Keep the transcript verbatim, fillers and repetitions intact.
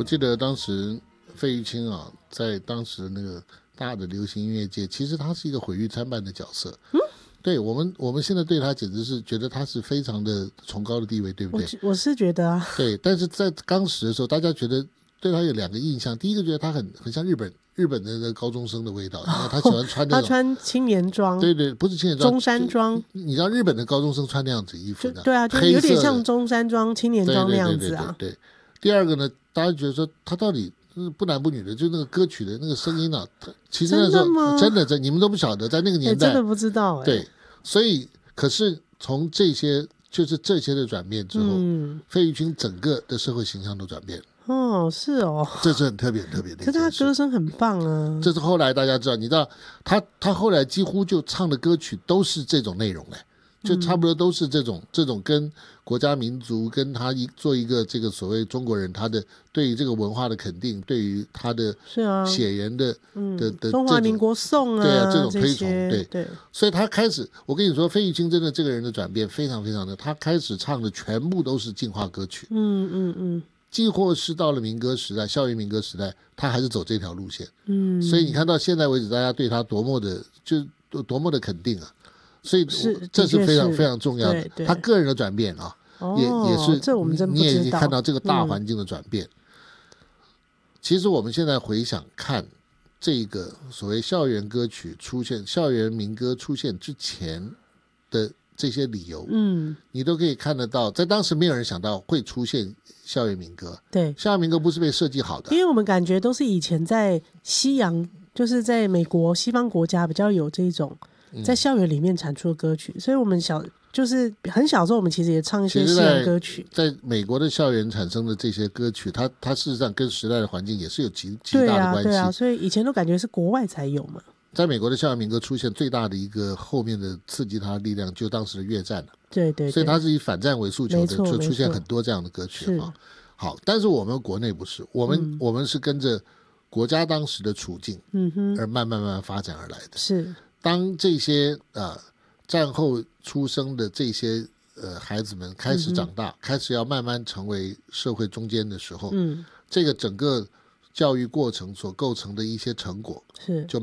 我记得当时费玉清啊，在当时那个大的流行音乐界，其实他是一个毁誉参半的角色。嗯，对我们，我们现在对他简直是觉得他是非常的崇高的地位，对不对？ 我, 我是觉得啊， 对，但是在当时的时候，大家觉得对他有两个印象，第一个觉得他很很像日本日本的那个高中生的味道，然后他喜欢穿那种他穿青年装， 对对，不是青年装， 中山装。 你知道日本的高中生穿那样子衣服的， 对啊，就有点像中山装、青年装那样子啊。 对对对对对对。第二个呢，大家觉得说他到底不男不女的，就那个歌曲的那个声音啊，其实那时候真的吗？ 真的真，你们都不晓得，在那个年代、 欸、真的不知道、欸。 对，所以可是从这些就是这些的转变之后，嗯，费玉清整个的社会形象都转变了。 哦，是哦， 这是很特别很特别的一件事。 可是他歌声很棒啊。 这是后来大家知道，你知道他他后来几乎就唱的歌曲都是这种内容嘞，就差不多都是这种、嗯、这种跟国家民族跟他一做一个这个所谓中国人他的对于这个文化的肯定，对于他的血缘的、 嗯、 的的中华民国颂啊， 对啊，这种推崇，对对， 所以他开始，我跟你说，费玉清真的这个人的转变非常非常的，他开始唱的全部都是进化歌曲， 嗯嗯嗯。 几乎是到了民歌时代，校园民歌时代，他还是走这条路线。 嗯， 所以你看到现在为止，大家对他多么的就多么的肯定啊！所以这是非常非常重要的。他个人的转变啊， 哦、 也也是这我们真不知道。 你也已经看到这个大环境的转变。嗯、其实我们现在回想看这个所谓校园歌曲出现、校园民歌出现之前的这些理由，嗯，你都可以看得到，在当时没有人想到会出现校园民歌。 对， 校园民歌不是被设计好的， 因为我们感觉都是以前在西洋，就是在美国西方国家比较有这种在校园里面产出的歌曲，嗯、所以我们小就是很小时候，我们其实也唱一些西洋歌曲。 在美国的校园产生的这些歌曲，它它事实上跟时代的环境也是有极极大的关系。 对啊，对啊，所以以前都感觉是国外才有嘛。 在美国的校园民歌出现最大的一个后面的刺激它的力量，就当时的越战了。 对 对, 对， 所以它是以反战为诉求的，就出现很多这样的歌曲啊。好，但是我们国内不是，我们、嗯、我们是跟着国家当时的处境，嗯哼，而慢慢慢慢发展而来的。 是， 当这些呃战后出生的这些呃孩子们开始长大、嗯，开始要慢慢成为社会中间的时候，嗯，这个整个教育过程所构成的一些成果， 是就。